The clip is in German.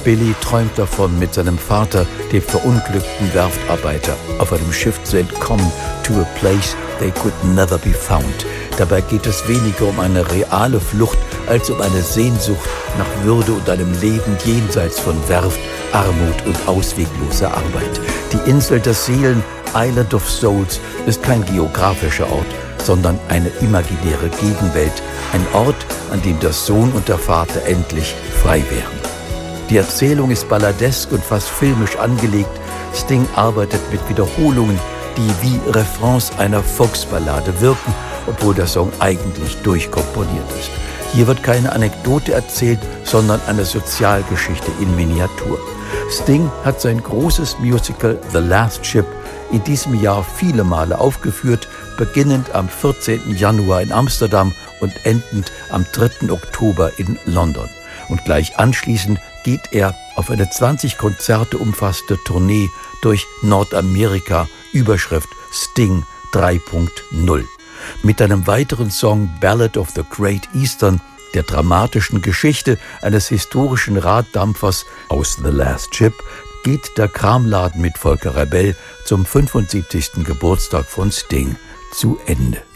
Billy träumt davon, mit seinem Vater, dem verunglückten Werftarbeiter, auf einem Schiff zu entkommen, to a place they could never be found. Dabei geht es weniger um eine reale Flucht, als um eine Sehnsucht nach Würde und einem Leben jenseits von Werft, Armut und auswegloser Arbeit. Die Insel der Seelen, Island of Souls, ist kein geografischer Ort, sondern eine imaginäre Gegenwelt, ein Ort, an dem der Sohn und der Vater endlich frei wären. Die Erzählung ist balladesk und fast filmisch angelegt. Sting arbeitet mit Wiederholungen, die wie Refrains einer Volksballade wirken, obwohl der Song eigentlich durchkomponiert ist. Hier wird keine Anekdote erzählt, sondern eine Sozialgeschichte in Miniatur. Sting hat sein großes Musical The Last Ship in diesem Jahr viele Male aufgeführt, beginnend am 14. Januar in Amsterdam und endend am 3. Oktober in London. Und gleich anschließend geht er auf eine 20 Konzerte umfasste Tournee durch Nordamerika, Überschrift Sting 3.0. Mit einem weiteren Song Ballad of the Great Eastern, der dramatischen Geschichte eines historischen Raddampfers aus The Last Ship, geht der Kramladen mit Volker Rebell zum 75. Geburtstag von Sting zu Ende.